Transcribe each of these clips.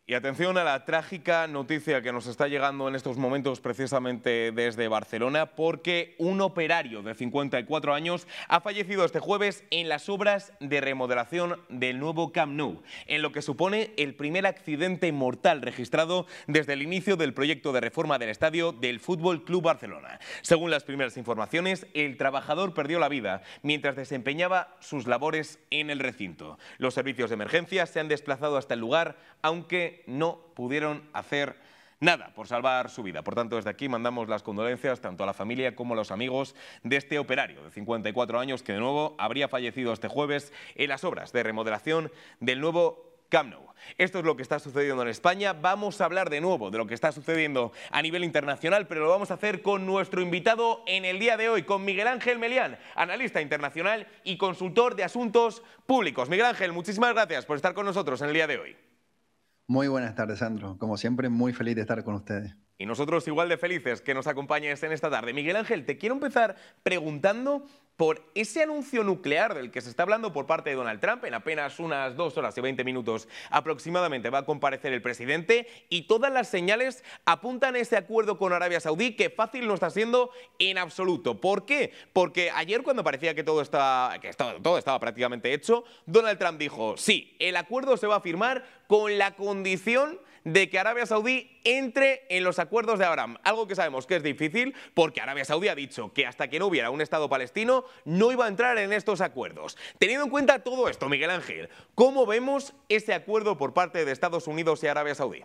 Y atención a la trágica noticia que nos está llegando en estos momentos precisamente desde Barcelona, porque un operario de 54 años ha fallecido este jueves en las obras de remodelación del nuevo Camp Nou, en lo que supone el primer accidente mortal registrado desde el inicio del proyecto de reforma del estadio del Fútbol Club Barcelona. Según las primeras informaciones, el trabajador perdió la vida mientras desempeñaba sus labores en el recinto. Los servicios de emergencia se han desplazado hasta el lugar, aunque no pudieron hacer nada por salvar su vida. Por tanto, desde aquí mandamos las condolencias tanto a la familia como a los amigos de este operario de 54 años que de nuevo habría fallecido este jueves en las obras de remodelación del nuevo Camp Nou. Esto es lo que está sucediendo en España. Vamos a hablar de nuevo de lo que está sucediendo a nivel internacional, pero lo vamos a hacer con nuestro invitado en el día de hoy, con Miguel Ángel Melián, analista internacional y consultor de asuntos públicos. Miguel Ángel, muchísimas gracias por estar con nosotros en el día de hoy. Muy buenas tardes, Sandro. Como siempre, muy feliz de estar con ustedes. Y nosotros igual de felices que nos acompañes en esta tarde. Miguel Ángel, te quiero empezar preguntando por ese anuncio nuclear del que se está hablando por parte de Donald Trump. En apenas unas 2 horas y 20 minutos aproximadamente va a comparecer el presidente y todas las señales apuntan a ese acuerdo con Arabia Saudí, que fácil no está siendo en absoluto. ¿Por qué? Porque ayer, cuando parecía que todo estaba prácticamente hecho, Donald Trump dijo: sí, el acuerdo se va a firmar con la condición de que Arabia Saudí entre en los acuerdos de Abraham. Algo que sabemos que es difícil porque Arabia Saudí ha dicho que hasta que no hubiera un Estado palestino no iba a entrar en estos acuerdos. Teniendo en cuenta todo esto, Miguel Ángel, ¿cómo vemos ese acuerdo por parte de Estados Unidos y Arabia Saudí?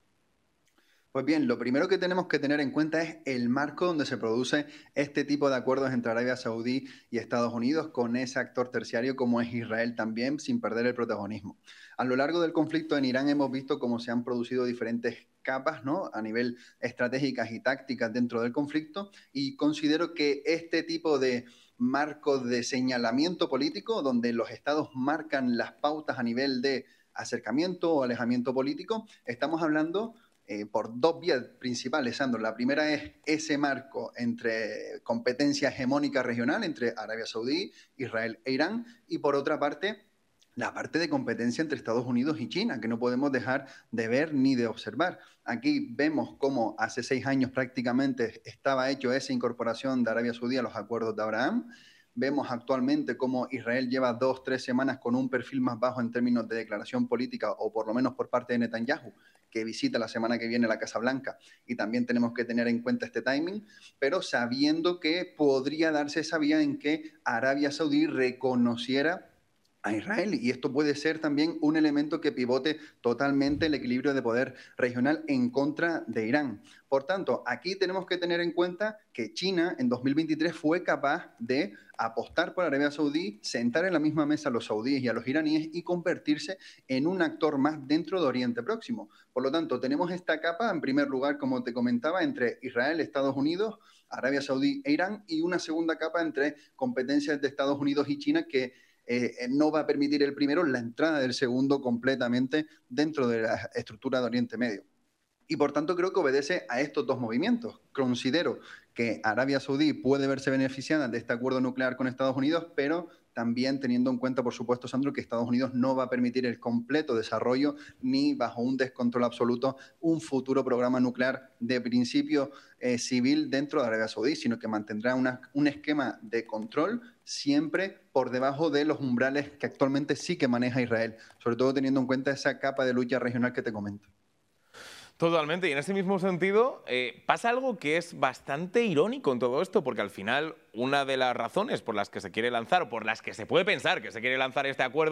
Pues bien, lo primero que tenemos que tener en cuenta es el marco donde se produce este tipo de acuerdos entre Arabia Saudí y Estados Unidos, con ese actor terciario como es Israel también, sin perder el protagonismo. A lo largo del conflicto en Irán hemos visto cómo se han producido diferentes capas, ¿no?, a nivel estratégicas y tácticas dentro del conflicto, y considero que este tipo de marcos de señalamiento político, donde los estados marcan las pautas a nivel de acercamiento o alejamiento político, estamos hablando por dos vías principales, Sandro. La primera es ese marco entre competencia hegemónica regional entre Arabia Saudí, Israel e Irán, y por otra parte, la parte de competencia entre Estados Unidos y China, que no podemos dejar de ver ni de observar. Aquí vemos cómo hace 6 años prácticamente estaba hecho esa incorporación de Arabia Saudí a los acuerdos de Abraham. Vemos actualmente cómo Israel lleva 2 o 3 semanas con un perfil más bajo en términos de declaración política, o por lo menos por parte de Netanyahu, que visita la semana que viene la Casa Blanca, y también tenemos que tener en cuenta este timing, pero sabiendo que podría darse esa vía en que Arabia Saudí reconociera a Israel, y esto puede ser también un elemento que pivote totalmente el equilibrio de poder regional en contra de Irán. Por tanto, aquí tenemos que tener en cuenta que China en 2023 fue capaz de apostar por Arabia Saudí, sentar en la misma mesa a los saudíes y a los iraníes y convertirse en un actor más dentro de Oriente Próximo. Por lo tanto, tenemos esta capa, en primer lugar, como te comentaba, entre Israel, Estados Unidos, Arabia Saudí e Irán, y una segunda capa entre competencias de Estados Unidos y China, que no va a permitir el primero la entrada del segundo completamente dentro de la estructura de Oriente Medio. Y por tanto creo que obedece a estos dos movimientos. Considero que Arabia Saudí puede verse beneficiada de este acuerdo nuclear con Estados Unidos, pero también teniendo en cuenta, por supuesto, Sandro, que Estados Unidos no va a permitir el completo desarrollo ni bajo un descontrol absoluto un futuro programa nuclear de principio civil dentro de Arabia Saudí, sino que mantendrá un esquema de control siempre por debajo de los umbrales que actualmente sí que maneja Israel, sobre todo teniendo en cuenta esa capa de lucha regional que te comento. Totalmente, y en ese mismo sentido pasa algo que es bastante irónico en todo esto, porque al final una de las razones por las que se quiere lanzar, o por las que se puede pensar que se quiere lanzar este acuerdo,